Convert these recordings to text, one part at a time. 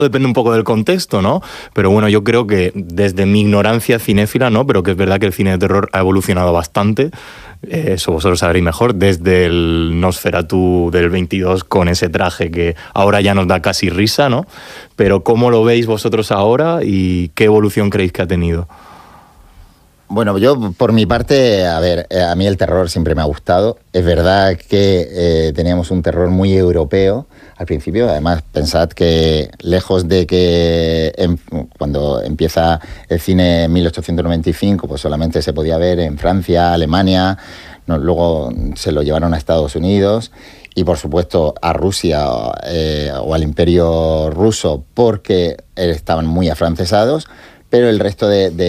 depende un poco del contexto, ¿no? Pero bueno, yo creo que desde mi ignorancia cinéfila, ¿no? Pero que es verdad que el cine de terror ha evolucionado bastante. Eso vosotros sabréis mejor, desde el Nosferatu del 22 con ese traje que ahora ya nos da casi risa, ¿no? Pero ¿cómo lo veis vosotros ahora y qué evolución creéis que ha tenido? Bueno, yo por mi parte, a ver, a mí el terror siempre me ha gustado. Es verdad que teníamos un terror muy europeo al principio. Además, pensad que lejos de que cuando empieza el cine en 1895, pues solamente se podía ver en Francia, Alemania, no, luego se lo llevaron a Estados Unidos y por supuesto a Rusia o al Imperio ruso porque estaban muy afrancesados. Pero el resto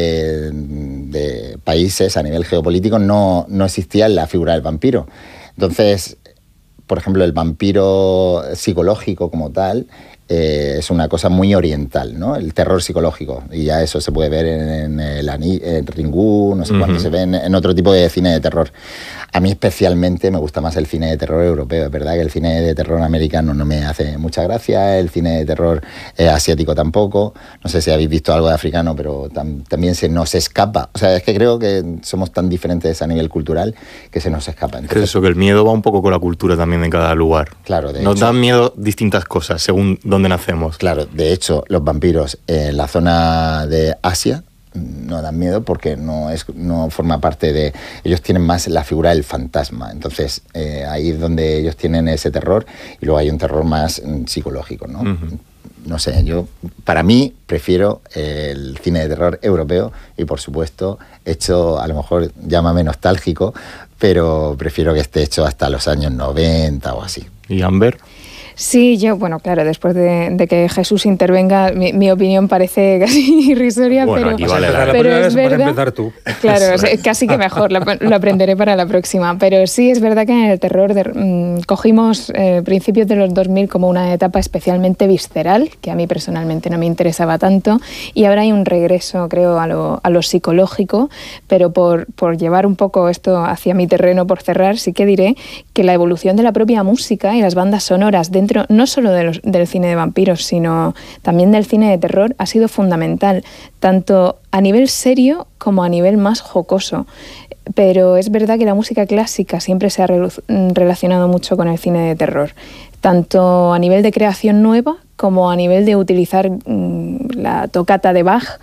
de países a nivel geopolítico no existía la figura del vampiro. Entonces, por ejemplo, el vampiro psicológico como tal es una cosa muy oriental, ¿no? El terror psicológico. Y ya eso se puede ver en Ringu, no sé cuándo se ve en otro tipo de cine de terror. A mí especialmente me gusta más el cine de terror europeo. Es verdad que el cine de terror americano no me hace mucha gracia, el cine de terror asiático tampoco. No sé si habéis visto algo de africano, pero también se nos escapa. O sea, es que creo que somos tan diferentes a nivel cultural que se nos escapa. Entonces, eso, que el miedo va un poco con la cultura también de cada lugar. Claro, nos dan miedo distintas cosas según dónde nacemos. Claro, de hecho, los vampiros en la zona de Asia no dan miedo porque no forma parte de... Ellos tienen más la figura del fantasma. Entonces, ahí es donde ellos tienen ese terror y luego hay un terror más psicológico, ¿no? No sé, yo para mí prefiero el cine de terror europeo y por supuesto hecho, a lo mejor llámame nostálgico, pero prefiero que esté hecho hasta los años 90 o así. ¿Y Amber? Sí, yo, bueno, claro, después de que Jesús intervenga, mi opinión parece casi irrisoria, bueno, pero es verdad. Empezar tú. Claro, casi que mejor, lo aprenderé para la próxima. Pero sí es verdad que en el terror cogimos principios de los 2000 como una etapa especialmente visceral, que a mí personalmente no me interesaba tanto, y ahora hay un regreso, creo, a lo psicológico, pero por llevar un poco esto hacia mi terreno, por cerrar, sí que diré que la evolución de la propia música y las bandas sonoras dentro no solo del cine de vampiros, sino también del cine de terror, ha sido fundamental, tanto a nivel serio como a nivel más jocoso. Pero es verdad que la música clásica siempre se ha relacionado mucho con el cine de terror, tanto a nivel de creación nueva como a nivel de utilizar la tocata de Bach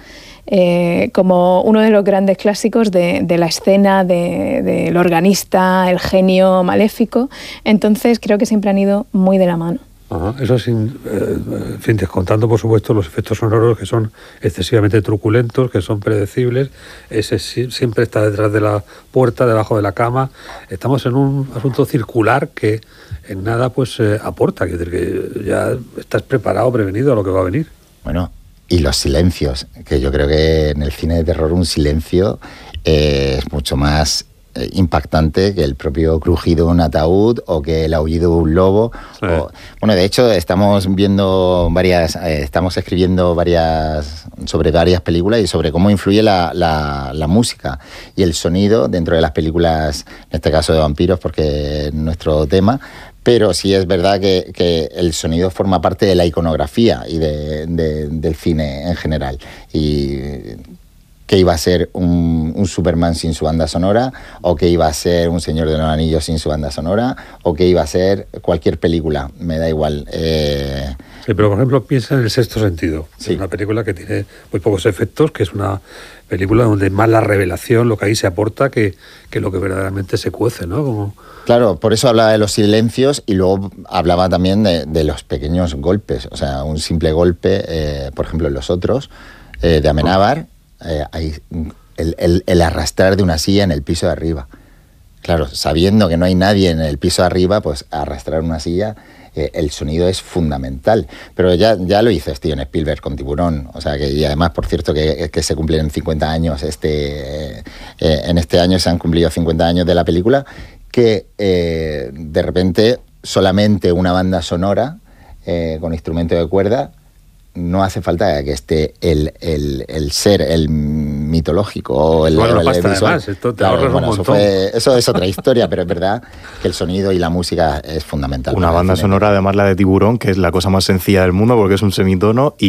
como uno de los grandes clásicos de la escena del organista, el genio maléfico. Entonces creo que siempre han ido muy de la mano. Ajá, eso sin, en fin, descontando por supuesto los efectos sonoros que son excesivamente truculentos, que son predecibles. Ese siempre está detrás de la puerta, debajo de la cama. Estamos en un asunto circular que en nada pues aporta, es decir, que ya estás preparado, prevenido a lo que va a venir. Bueno, y los silencios, que yo creo que en el cine de terror un silencio es mucho más impactante que el propio crujido de un ataúd o que el aullido de un lobo. Sí. Bueno, de hecho estamos escribiendo sobre varias películas y sobre cómo influye la música y el sonido dentro de las películas, en este caso de vampiros, porque es nuestro tema. Pero sí es verdad que el sonido forma parte de la iconografía y del cine en general. Y ¿qué iba a ser un Superman sin su banda sonora? ¿O qué iba a ser un Señor de los Anillos sin su banda sonora? ¿O qué iba a ser cualquier película? Me da igual. Sí, pero por ejemplo piensa en El Sexto Sentido. Sí. Es una película que tiene muy pocos efectos, que es una película donde más la revelación, lo que ahí se aporta, que lo que verdaderamente se cuece, ¿no? Como... Claro, por eso hablaba de los silencios y luego hablaba también de los pequeños golpes. O sea, un simple golpe, por ejemplo, en Los Otros, de Amenábar, hay el arrastrar de una silla en el piso de arriba. Claro, sabiendo que no hay nadie en el piso de arriba, pues arrastrar una silla, el sonido es fundamental. Pero ya lo hizo Steven Spielberg con Tiburón. O sea, y además, por cierto, que se cumplen 50 años. En este año se han cumplido 50 años de la película, que de repente solamente una banda sonora con instrumento de cuerda, no hace falta que esté el mitológico. O el, bueno, el pasta visual. además, esto te ahorras un montón. Eso es otra historia, pero es verdad que el sonido y la música es fundamental. Una banda sonora, además la de Tiburón, que es la cosa más sencilla del mundo porque es un semitono y